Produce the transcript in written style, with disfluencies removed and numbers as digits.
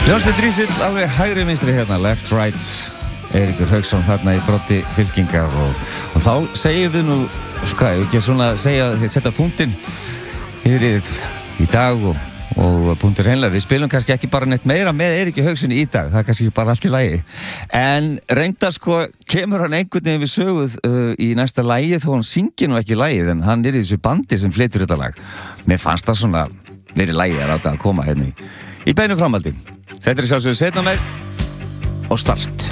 Hljómsveit Rísill alveg hægri vinstri hérna, left right, Eiríkur Hauksson þarna í broddi fylkingar og þá segjum við nú, hvað, ekki svona setja punktinn yfir í dag og punktur hreinlega, við spilum kannski ekki bara neitt meira með Eiríki Haukssoni í dag, það er kannski bara allt í lagi, en reyndar sko kemur hann einhvern veginn við söguð í næsta lagi þó hann syngi nú ekki lagið, en hann í þessu bandi sem flytur þetta lag. Mér fannst það svona verið lagið að láta að koma hérna í beinu framhaldi. Þetta sjálfsögðu Setna meir og Start.